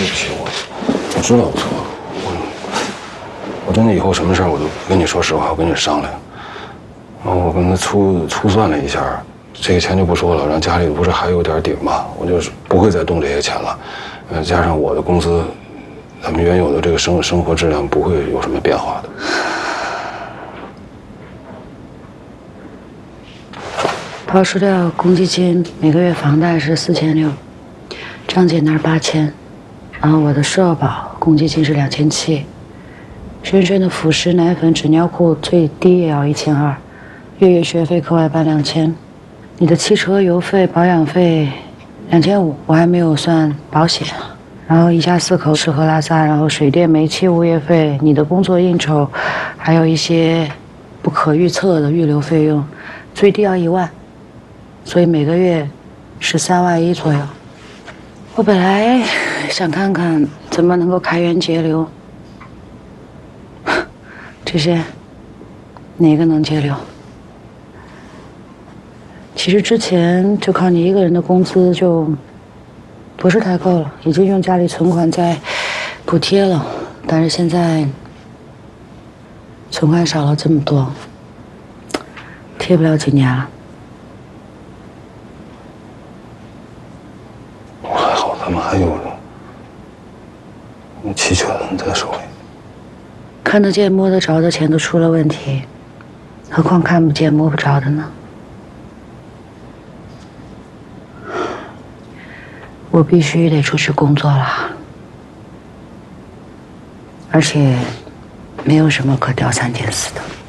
对不起我知道我错了，我真的以后什么事我都跟你说实话，我跟你商量。然后我跟他粗算了一下，这个钱就不说了，然后家里不是还有点底嘛，我就是不会再动这些钱了。加上我的工资，咱们原有的这个生活质量不会有什么变化的。 刨除掉公积金，每个月房贷是4600，张姐那儿8000，然后我的社保公积金是2700，萱萱的辅食、奶粉、纸尿裤最低也要1200，月学费课外班2000，你的汽车油费、保养费2500，我还没有算保险。然后一家4口吃喝拉撒，然后水电煤气物业费，你的工作应酬，还有一些不可预测的预留费用，最低要1万。所以每个月是3万1左右。我本来想看看怎么能够开源节流，这些哪个能节流？其实之前就靠你一个人的工资就不是太够了，已经用家里存款在补贴了，但是现在存款少了这么多，贴不了几年了。 咱们还有期权在手里， 看得见摸得着的钱都出了问题，何况看不见摸不着的呢？我必须得出去工作了，而且没有什么可吊3件4的。